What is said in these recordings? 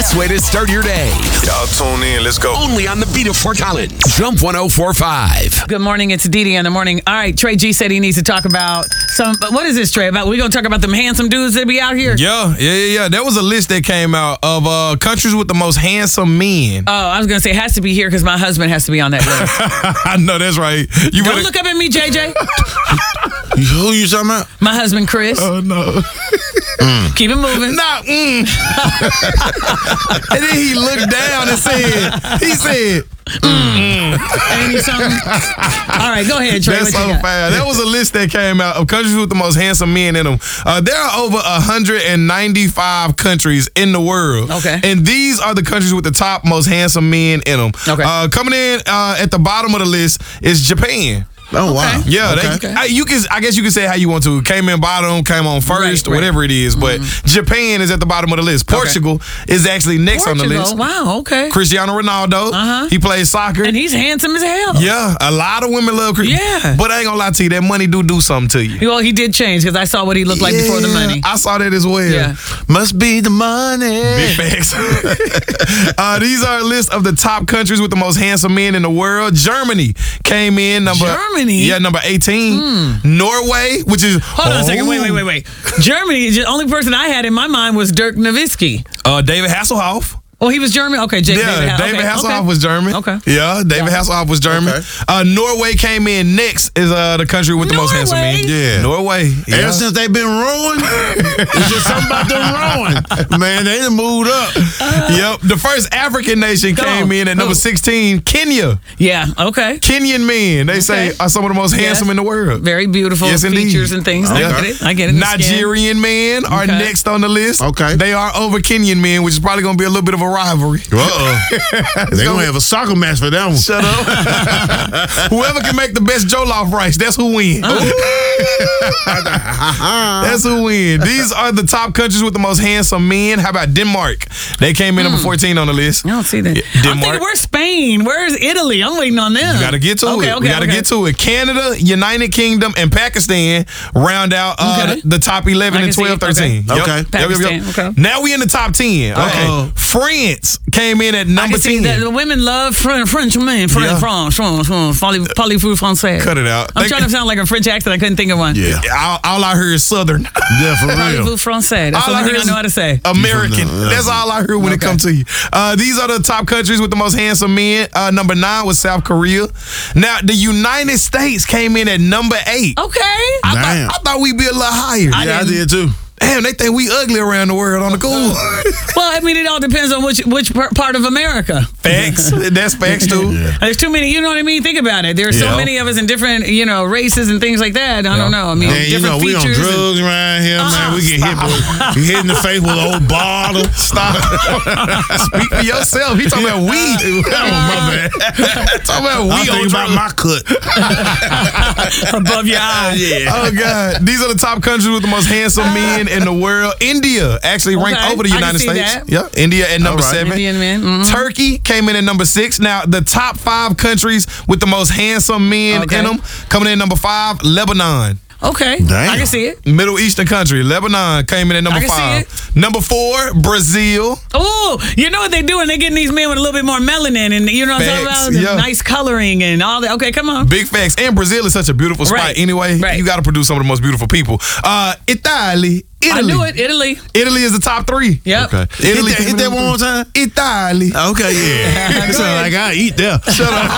best way to start your day. Y'all tune in. Let's go. Only on the beat of Fort Collins. Jump 104.5. Good morning. It's Didi in the morning. All right, Trey G said he needs to talk about what is this, Trey? We're going to talk about them handsome dudes that be out here? Yeah. There was a list that came out of countries with the most handsome men. Oh, I was going to say it has to be here because my husband has to be on that list. I know, that's right. Don't look up at me, JJ. Who you talking about? My husband, Chris. Oh, no. Keep it moving. Nah, And then he looked down and said, Ain't he something? All right, go ahead, Trey. That's so fast. That was a list that came out of countries with the most handsome men in them. There are over 195 countries in the world. Okay. And these are the countries with the top most handsome men in them. Okay. Coming in at the bottom of the list is Japan. Oh, wow. Yeah, Okay. I guess you can say how you want to. Came in bottom, came on first, Right. whatever it is. But Japan is at the bottom of the list. Portugal is actually next on the list. Wow, okay. Cristiano Ronaldo, he plays soccer. And he's handsome as hell. Yeah, a lot of women love Cristiano. Yeah. But I ain't gonna lie to you, that money do something to you. Well, he did change because I saw what he looked like before the money. I saw that as well. Yeah. Must be the money. Big facts. These are a list of the top countries with the most handsome men in the world. Germany came in number 18. Norway, which is Hold on a second. Wait. Germany, the only person I had in my mind was Dirk Nowitzki. David Hasselhoff. Oh, he was German? Okay, David Hasselhoff was German. Okay. Yeah, David Hasselhoff was German. Okay. Norway came in next is the country with the most handsome men. Yeah. Norway. Yeah. Ever since they've been rowing, it's just something about them rowing. Man, they done moved up. Yep. The first African nation came in at number 16, Kenya. Yeah, okay. Kenyan men, they say, are some of the most handsome in the world. Very beautiful features and things. Yeah. I get it. Nigerian men are next on the list. Okay. They are over Kenyan men, which is probably going to be a little bit of a rivalry. They're going to have a soccer match for that one. Shut up. Whoever can make the best jollof rice, that's who wins. That's who wins. These are the top countries with the most handsome men. How about Denmark? They came in number 14 on the list. I don't see that. Denmark. I'm thinking, where's Spain? Where's Italy? I'm waiting on them. You got to get to it. Okay, we got to get to it. Canada, United Kingdom, and Pakistan round out the top 11 and 12, 13. Okay. Pakistan, okay. Now we in the top 10. Okay. France came in at number 10. The women love French men. France. Parlez-vous français. Cut it out. I'm trying to sound like a French accent. I couldn't think of one. Yeah. All I heard is Southern. Yeah, for real. Parlez-vous français. That's the only thing I know how to say. American. That's all I heard when it comes to you. These are the top countries with the most handsome men. Number 9 was South Korea. Now, the United States came in at number 8. Okay. I thought we'd be a little higher. I did too. Damn, they think we ugly around the world on the cool. Well, I mean, it all depends on which part of America. Facts. That's facts, too. Yeah. There's too many, you know what I mean? Think about it. There's so many of us in different, races and things like that. I don't know. I mean, different we on features. drugs around here, man. We get hit in the face with an old bottle. Stop. Speak for yourself. He talking about weed. My bad. Talking about weed. I'm thinking about my cut. Above your eyes. Yeah. Oh, God. These are the top countries with the most handsome men in the world. India actually ranked over the United States. That. Yeah, India at number 7. Indian men. Mm-hmm. Turkey came in at number 6. Now, the top 5 countries with the most handsome men in them, coming in at number 5, Lebanon. Okay. Damn. I can see it. Middle Eastern country. Lebanon came in at number 5. Number 4, Brazil. Oh, you know what they're doing? They're getting these men with a little bit more melanin and, you know what I'm talking about? Nice coloring and all that. Okay, come on. Big facts. And Brazil is such a beautiful spot anyway. Right. You got to produce some of the most beautiful people. Italy. I knew it. Italy. Italy is the top 3. Yep. Okay. Italy. Hit that one more time. Italy. Okay, yeah. It sounds like I eat there. Shut up.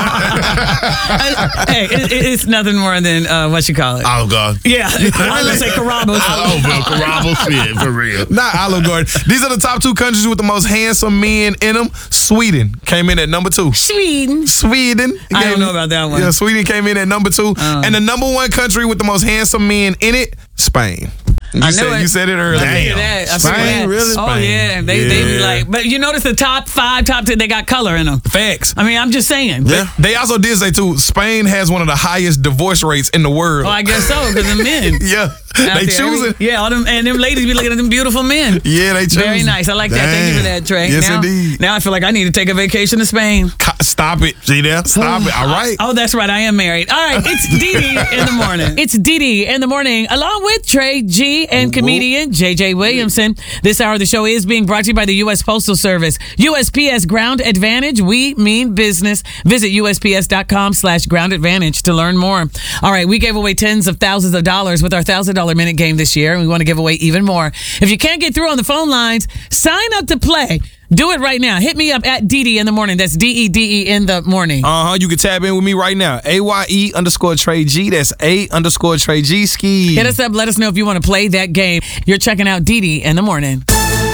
Hey, it's nothing more than what you call it. Olive Garden. Yeah. I was gonna say Carrabba's. Carrabba's shit, for real. Not Olive Garden. These are the top 2 countries with the most handsome men in them. Sweden came in at number 2. Sweden. I don't know about that one. Yeah, Sweden came in at number 2. And the number 1 country with the most handsome men in it, Spain. You said it earlier. Damn. Spain, really? Oh, yeah. They be like, but you notice the top 5, top 10, they got color in them. Facts. I mean, I'm just saying. Yeah. They also did say, too, Spain has one of the highest divorce rates in the world. Well, I guess so, because of men. Yeah. They choosing. Yeah, all them, and them ladies be looking at them beautiful men. Yeah, they choosing. Very nice. I like that. Thank you for that, Trey. Yes, indeed. Now I feel like I need to take a vacation to Spain. Stop it. See there? Stop it. All right. Oh, that's right. I am married. All right. It's Dee in the morning. It's Dee in the morning, along with Trey G and comedian JJ Williamson. This hour of the show is being brought to you by the U.S. Postal Service. USPS Ground Advantage. We mean business. Visit USPS.com/Ground Advantage to learn more. All right. We gave away tens of thousands of dollars with our $1,000 minute game this year, and we want to give away even more. If you can't get through on the phone lines, sign up to play. Do it right now. Hit me up at Dee in the morning. That's DEDE in the morning. You can tab in with me right now. AYE_Trey G. That's A_Trey G. Ski. Hit us up. Let us know if you want to play that game. You're checking out Dee in the morning.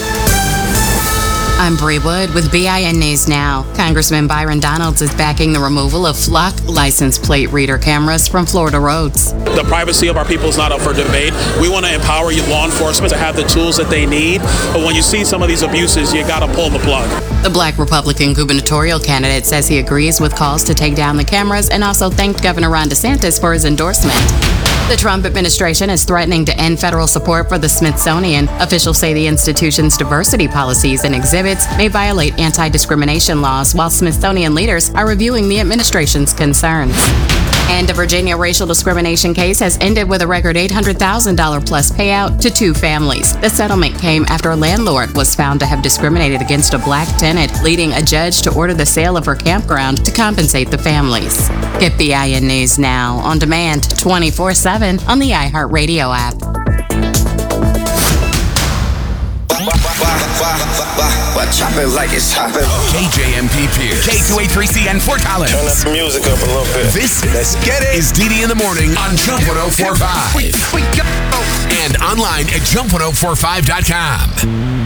I'm Bree Wood with BIN News Now. Congressman Byron Donalds is backing the removal of flock license plate reader cameras from Florida roads. The privacy of our people is not up for debate. We want to empower law enforcement to have the tools that they need. But when you see some of these abuses, you got to pull the plug. The Black Republican gubernatorial candidate says he agrees with calls to take down the cameras and also thanked Governor Ron DeSantis for his endorsement. The Trump administration is threatening to end federal support for the Smithsonian. Officials say the institution's diversity policies and exhibits may violate anti-discrimination laws, while Smithsonian leaders are reviewing the administration's concerns. And a Virginia racial discrimination case has ended with a record $800,000 plus payout to 2 families. The settlement came after a landlord was found to have discriminated against a black tenant, leading a judge to order the sale of her campground to compensate the families. Get BIN News Now on demand 24/7 on the iHeartRadio app. Chop it like it's hopping. KJMP Pierce. K283CN Fort Collins. Turn up the music up a little bit. Let's get it. Is Dee in the morning on Jump 104.5. And online at jump1045.com.